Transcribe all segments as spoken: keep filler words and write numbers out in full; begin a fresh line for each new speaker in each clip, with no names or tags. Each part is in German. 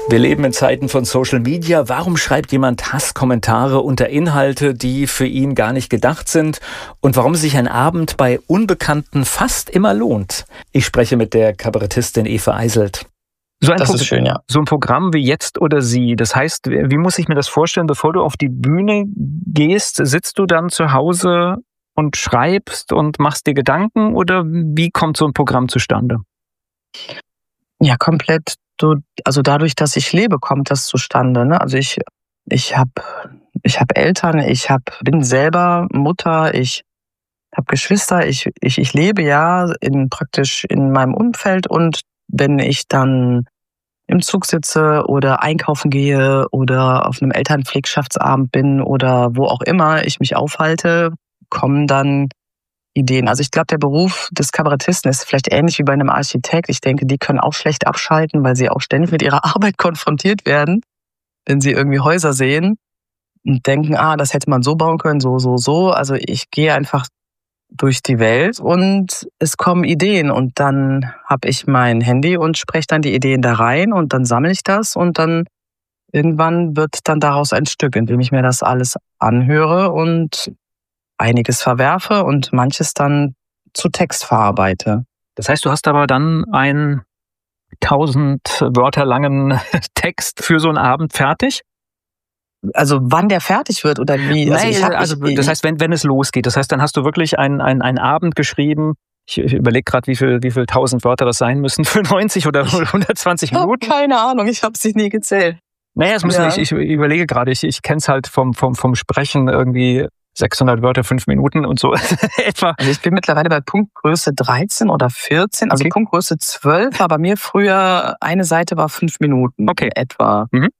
Wir leben in Zeiten von Social Media. Warum schreibt jemand Hasskommentare unter Inhalte, die für ihn gar nicht gedacht sind? Und warum sich ein Abend bei Unbekannten fast immer lohnt? Ich spreche mit der Kabarettistin Eva Eiselt. So ein,
Das
Pro-
ist schön, ja.
so ein Programm wie Jetzt oder Sie. Das heißt, wie muss ich mir das vorstellen, bevor du auf die Bühne gehst? Sitzt du dann zu Hause und schreibst und machst dir Gedanken? Oder wie kommt so ein Programm zustande?
Ja, komplett. Du, also dadurch, dass ich lebe, kommt das zustande. Ne? Also ich, ich habe ich hab Eltern, ich hab, bin selber Mutter, ich habe Geschwister, ich, ich, ich lebe ja in, praktisch in meinem Umfeld, und wenn ich dann im Zug sitze oder einkaufen gehe oder auf einem Elternpflegschaftsabend bin oder wo auch immer ich mich aufhalte, kommen dann Ideen. Also ich glaube, der Beruf des Kabarettisten ist vielleicht ähnlich wie bei einem Architekt. Ich denke, die können auch schlecht abschalten, weil sie auch ständig mit ihrer Arbeit konfrontiert werden, wenn sie irgendwie Häuser sehen und denken, ah, das hätte man so bauen können, so, so, so. Also ich gehe einfach durch die Welt und es kommen Ideen, und dann habe ich mein Handy und spreche dann die Ideen da rein, und dann sammle ich das, und dann irgendwann wird dann daraus ein Stück, in dem ich mir das alles anhöre und einiges verwerfe und manches dann zu Text verarbeite.
Das heißt, du hast aber dann einen tausend Wörter langen Text für so einen Abend fertig?
Also wann der fertig wird oder wie?
Also,
Also, ich hab,
also
ich,
das heißt, wenn, wenn es losgeht, das heißt, dann hast du wirklich einen, einen, einen Abend geschrieben. Ich, ich überlege gerade, wie viel, wie viel tausend Wörter das sein müssen für neunzig oder hundertzwanzig
ich habe
Minuten.
keine Ahnung, ich habe sie nie gezählt.
Naja, es müssen,
Ja.
ich, ich überlege gerade, ich, ich kenne es halt vom, vom, vom Sprechen irgendwie sechshundert Wörter, fünf Minuten und so etwa.
Also ich bin mittlerweile bei Punktgröße dreizehn oder vierzehn, also
Okay.
Punktgröße zwölf, war bei mir früher, eine Seite war fünf Minuten
Okay.
etwa.
Mhm.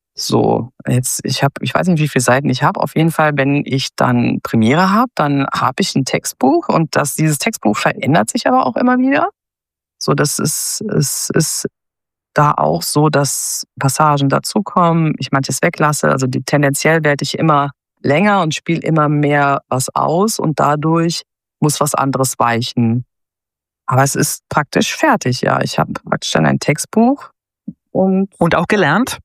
So, jetzt, ich habe, ich weiß nicht, wie viele Seiten ich habe. Auf jeden Fall, wenn ich dann Premiere habe, dann habe ich ein Textbuch, und das, dieses Textbuch verändert sich aber auch immer wieder. So, das ist, es ist da auch so, dass Passagen dazukommen, ich manches weglasse. Also die, tendenziell werde ich immer länger und spiele immer mehr was aus, und dadurch muss was anderes weichen. Aber es ist praktisch fertig, ja. Ich habe praktisch dann ein Textbuch und
Und auch gelernt?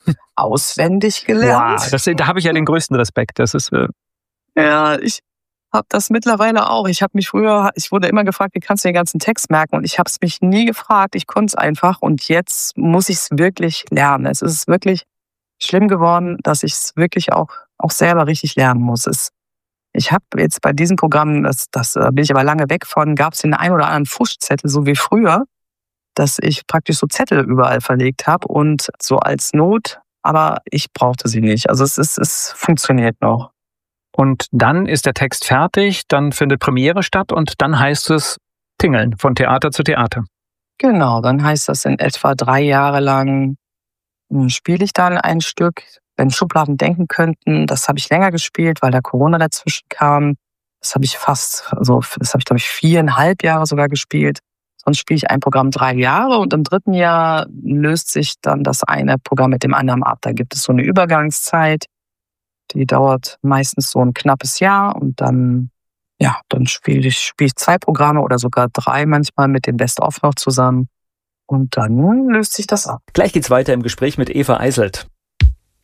auswendig gelernt.
Wow, das, da habe ich ja den größten Respekt. Das ist äh,
Ja, ich habe das mittlerweile auch. Ich habe mich früher, ich wurde immer gefragt, wie kannst du den ganzen Text merken? Und ich habe es mich nie gefragt. Ich konnte es einfach, und jetzt muss ich es wirklich lernen. Es ist wirklich schlimm geworden, dass ich es wirklich auch, auch selber richtig lernen muss. Es, ich habe jetzt bei diesem Programm, das, das da bin ich aber lange weg von, gab es den einen oder anderen Fuschzettel, so wie früher, dass ich praktisch so Zettel überall verlegt habe und so als Not, aber ich brauchte sie nicht. Also es, ist, es funktioniert noch.
Und dann ist der Text fertig, dann findet Premiere statt und dann heißt es Tingeln von Theater zu Theater.
Genau, dann heißt das in etwa drei Jahre lang hm, spiele ich dann ein Stück. Wenn Schubladen denken könnten, das habe ich länger gespielt, weil da Corona dazwischen kam. Das habe ich fast, also das habe ich glaube ich viereinhalb Jahre sogar gespielt. Sonst spiele ich ein Programm drei Jahre, und im dritten Jahr löst sich dann das eine Programm mit dem anderen ab. Da gibt es so eine Übergangszeit, die dauert meistens so ein knappes Jahr, und dann, ja, dann spiele ich, spiele ich zwei Programme oder sogar drei manchmal mit dem Best-of noch zusammen, und dann löst sich das ab.
Gleich geht's weiter im Gespräch mit Eva Eiselt.